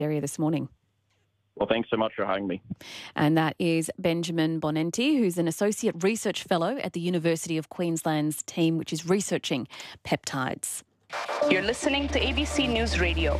area this morning. Well, thanks so much for having me. And that is Benjamin Bonenti, who's an Associate Research Fellow at the University of Queensland's team, which is researching peptides. You're listening to ABC News Radio.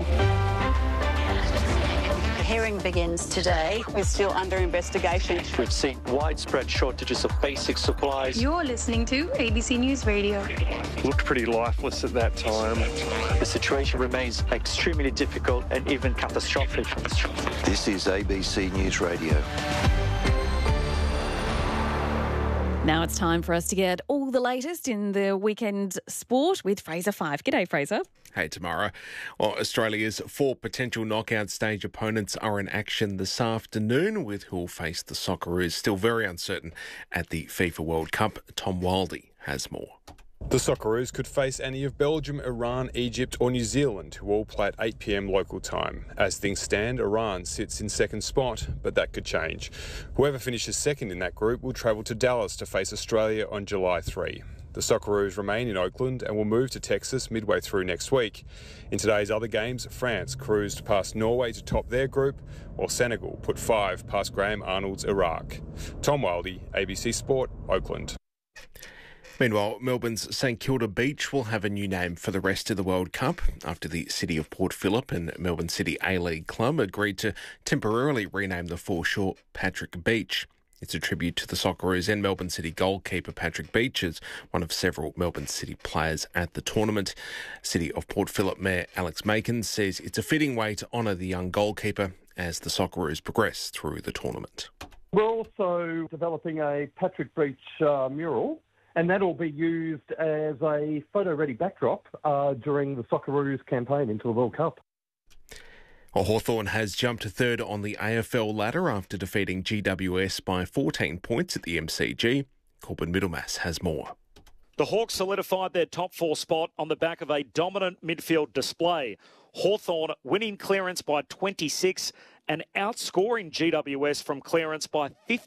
The hearing begins today. We're still under investigation. We've seen widespread shortages of basic supplies. You're listening to ABC News Radio. Looked pretty lifeless at that time. The situation remains extremely difficult and even catastrophic. This is ABC News Radio. Now it's time for us to get all the latest in the weekend sport with Fraser Fife. G'day, Fraser. Hey, Tamara. Well, Australia's 4 potential knockout stage opponents are in action this afternoon, with who will face the Socceroos. Still very uncertain at the FIFA World Cup. Tom Wildey has more. The Socceroos could face any of Belgium, Iran, Egypt or New Zealand, who all play at 8 p.m. local time. As things stand, Iran sits in second spot, but that could change. Whoever finishes second in that group will travel to Dallas to face Australia on July 3. The Socceroos remain in Oakland and will move to Texas midway through next week. In today's other games, France cruised past Norway to top their group, while Senegal put 5 past Graham Arnold's Iraq. Tom Wildey, ABC Sport, Oakland. Meanwhile, Melbourne's St Kilda Beach will have a new name for the rest of the World Cup after the City of Port Phillip and Melbourne City A-League Club agreed to temporarily rename the foreshore Patrick Beach. It's a tribute to the Socceroos and Melbourne City goalkeeper Patrick Beach as one of several Melbourne City players at the tournament. City of Port Phillip Mayor Alex Makin says it's a fitting way to honour the young goalkeeper as the Socceroos progress through the tournament. We're also developing a Patrick Beach mural, and that'll be used as a photo-ready backdrop during the Socceroos campaign into the World Cup. Well, Hawthorn has jumped to third on the AFL ladder after defeating GWS by 14 points at the MCG. Corbin Middlemass has more. The Hawks solidified their top 4 spot on the back of a dominant midfield display. Hawthorn winning clearance by 26 and outscoring GWS from clearance by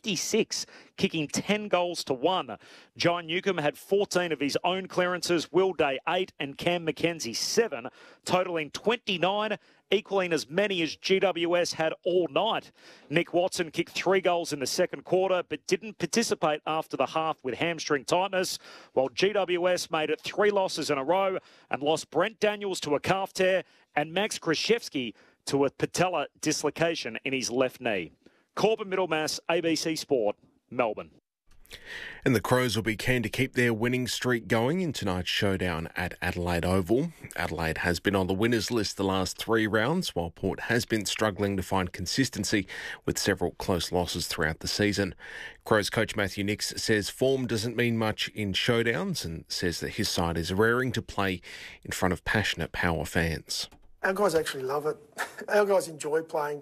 56, kicking 10 goals to 1. John Newcomb had 14 of his own clearances, Will Day 8 and Cam McKenzie 7, totalling 29, equaling as many as GWS had all night. Nick Watson kicked 3 goals in the second quarter but didn't participate after the half with hamstring tightness, while GWS made it 3 losses in a row and lost Brent Daniels to a calf tear and Max Krzyzewski to a patella dislocation in his left knee. Corbin Middlemass, ABC Sport, Melbourne. And the Crows will be keen to keep their winning streak going in tonight's showdown at Adelaide Oval. Adelaide has been on the winners list the last 3 rounds, while Port has been struggling to find consistency with several close losses throughout the season. Crows coach Matthew Nicks says form doesn't mean much in showdowns and says that his side is raring to play in front of passionate Power fans. Our guys actually love it. Our guys enjoy playing,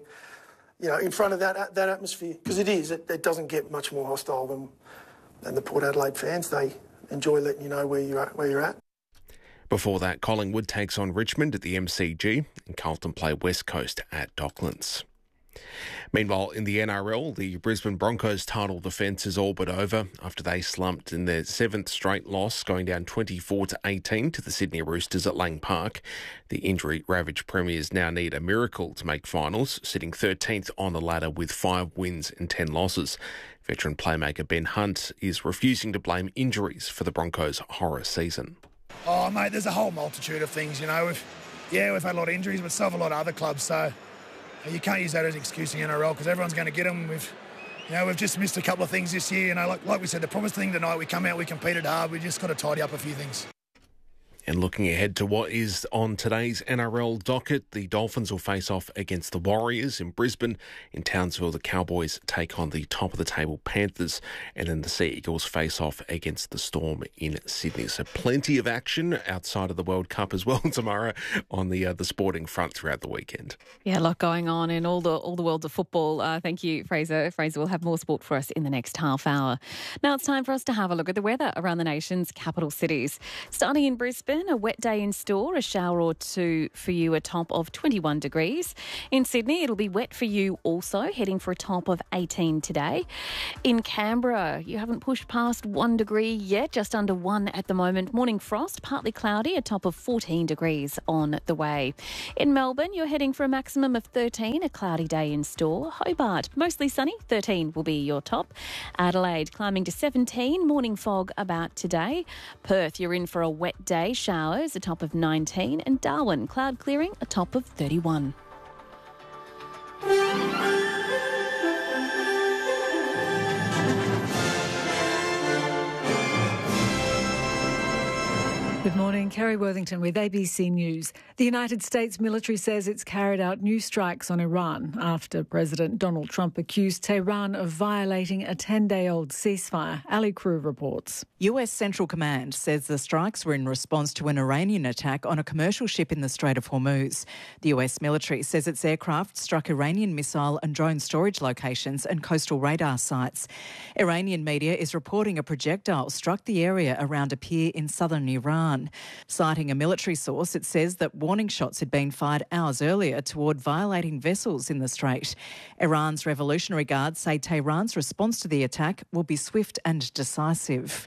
in front of that atmosphere, because it doesn't get much more hostile than the Port Adelaide fans. They enjoy letting you know where you're at. Before that, Collingwood takes on Richmond at the MCG and Carlton play West Coast at Docklands. Meanwhile, in the NRL, the Brisbane Broncos title defence is all but over after they slumped in their 7th straight loss, going down 24-18 to the Sydney Roosters at Lang Park. The injury-ravaged Premiers now need a miracle to make finals, sitting 13th on the ladder with 5 wins and 10 losses. Veteran playmaker Ben Hunt is refusing to blame injuries for the Broncos' horror season. Oh, mate, there's a whole multitude of things, We've had a lot of injuries, but so have a lot of other clubs, so you can't use that as an excuse in the NRL because everyone's going to get them. We've just missed a couple of things this year. Like we said, the promised thing tonight, we come out, we competed hard. We just got to tidy up a few things. And looking ahead to what is on today's NRL docket, the Dolphins will face off against the Warriors in Brisbane. In Townsville, the Cowboys take on the top-of-the-table Panthers, and then the Sea Eagles face off against the Storm in Sydney. So plenty of action outside of the World Cup as well tomorrow on the sporting front throughout the weekend. Yeah, a lot going on in all the world of football. Thank you, Fraser. Fraser will have more sport for us in the next half hour. Now it's time for us to have a look at the weather around the nation's capital cities. Starting in Brisbane, Brisbane, a wet day in store, a shower or two for you, a top of 21 degrees. In Sydney, it'll be wet for you also, heading for a top of 18 today. In Canberra, you haven't pushed past 1 degree yet, just under 1 at the moment. Morning frost, partly cloudy, a top of 14 degrees on the way. In Melbourne, you're heading for a maximum of 13, a cloudy day in store. Hobart, mostly sunny, 13 will be your top. Adelaide, climbing to 17, morning fog about today. Perth, you're in for a wet day, showers, a top of 19. And Darwin, cloud clearing, a top of 31. Good morning, Kerry Worthington with ABC News. The United States military says it's carried out new strikes on Iran after President Donald Trump accused Tehran of violating a 10-day-old ceasefire. Ali Crew reports. US Central Command says the strikes were in response to an Iranian attack on a commercial ship in the Strait of Hormuz. The US military says its aircraft struck Iranian missile and drone storage locations and coastal radar sites. Iranian media is reporting a projectile struck the area around a pier in southern Iran. Citing a military source, it says that warning shots had been fired hours earlier toward violating vessels in the strait. Iran's Revolutionary Guard say Tehran's response to the attack will be swift and decisive.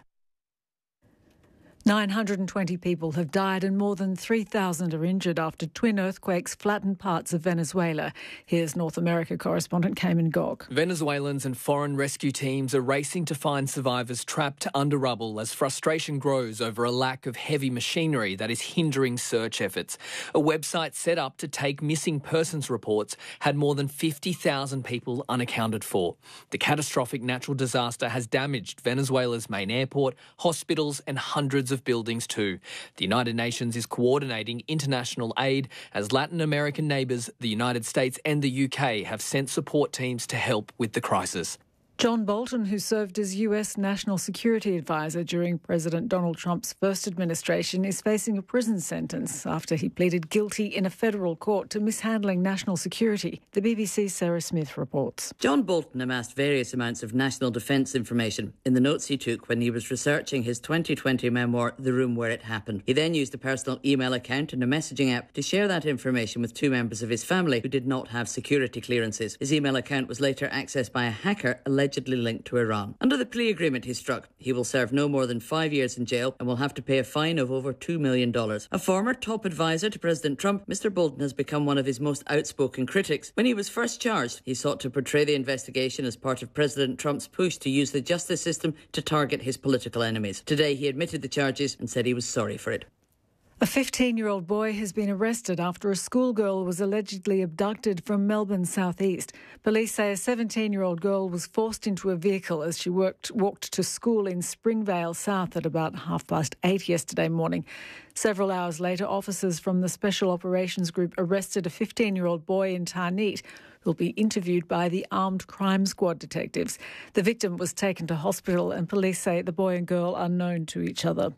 920 people have died and more than 3,000 are injured after twin earthquakes flattened parts of Venezuela. Here's North America correspondent Cayman Gog. Venezuelans and foreign rescue teams are racing to find survivors trapped under rubble as frustration grows over a lack of heavy machinery that is hindering search efforts. A website set up to take missing persons reports had more than 50,000 people unaccounted for. The catastrophic natural disaster has damaged Venezuela's main airport, hospitals and hundreds of buildings too. The United Nations is coordinating international aid as Latin American neighbours, the United States and the UK have sent support teams to help with the crisis. John Bolton, who served as US National Security Advisor during President Donald Trump's first administration, is facing a prison sentence after he pleaded guilty in a federal court to mishandling national security. The BBC's Sarah Smith reports. John Bolton amassed various amounts of national defence information in the notes he took when he was researching his 2020 memoir, The Room Where It Happened. He then used a personal email account and a messaging app to share that information with two members of his family who did not have security clearances. His email account was later accessed by a hacker allegedly linked to Iran. Under the plea agreement he struck, he will serve no more than 5 years in jail and will have to pay a fine of over $2 million. A former top advisor to President Trump, Mr. Bolton has become one of his most outspoken critics. When he was first charged, he sought to portray the investigation as part of President Trump's push to use the justice system to target his political enemies. Today he admitted the charges and said he was sorry for it. A 15-year-old boy has been arrested after a schoolgirl was allegedly abducted from Melbourne's southeast. Police say a 17-year-old girl was forced into a vehicle as she walked to school in Springvale South at about 8:30 yesterday morning. Several hours later, officers from the Special Operations Group arrested a 15-year-old boy in Tarneit who will be interviewed by the Armed Crime Squad detectives. The victim was taken to hospital and police say the boy and girl are known to each other.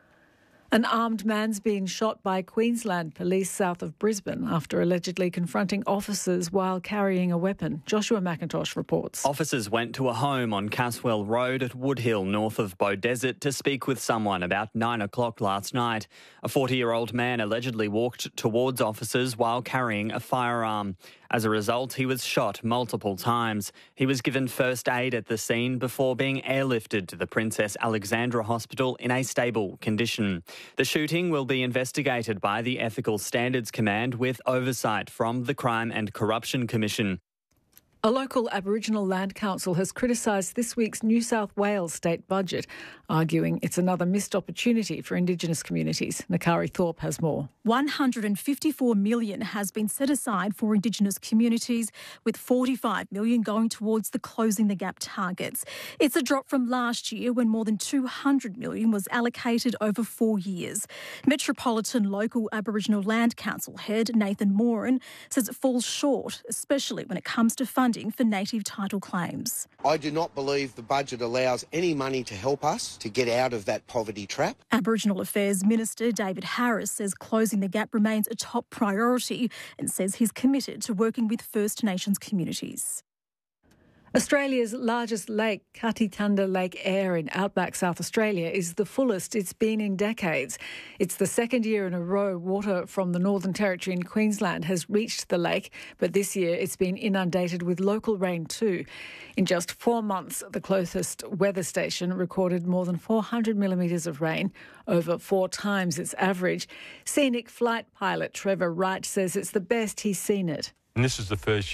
An armed man's been shot by Queensland police south of Brisbane after allegedly confronting officers while carrying a weapon. Joshua McIntosh reports. Officers went to a home on Caswell Road at Woodhill, north of Beaudesert, to speak with someone about 9 o'clock last night. A 40-year-old man allegedly walked towards officers while carrying a firearm. As a result, he was shot multiple times. He was given first aid at the scene before being airlifted to the Princess Alexandra Hospital in a stable condition. The shooting will be investigated by the Ethical Standards Command with oversight from the Crime and Corruption Commission. A local Aboriginal Land Council has criticised this week's New South Wales state budget, arguing it's another missed opportunity for Indigenous communities. Nakari Thorpe has more. $154 million has been set aside for Indigenous communities, with $45 million going towards the Closing the Gap targets. It's a drop from last year when more than $200 million was allocated over 4 years. Metropolitan Local Aboriginal Land Council head Nathan Moran says it falls short, especially when it comes to funding for native title claims. I do not believe the budget allows any money to help us to get out of that poverty trap. Aboriginal Affairs Minister David Harris says Closing the Gap remains a top priority and says he's committed to working with First Nations communities. Australia's largest lake, Katitunda Lake Eyre in outback South Australia, is the fullest it's been in decades. It's the second year in a row water from the Northern Territory in Queensland has reached the lake, but this year it's been inundated with local rain too. In just 4 months, the closest weather station recorded more than 400 millimetres of rain, over 4 times its average. Scenic flight pilot Trevor Wright says it's the best he's seen it. And this is the first